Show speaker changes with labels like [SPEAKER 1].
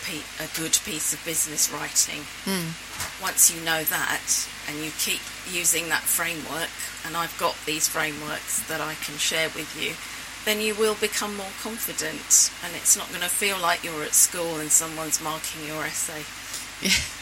[SPEAKER 1] a good piece of business writing. Once you know that and you keep using that framework, and I've got these frameworks that I can share with you, then you will become more confident, and it's not going to feel like you're at school and someone's marking your essay.
[SPEAKER 2] Yeah.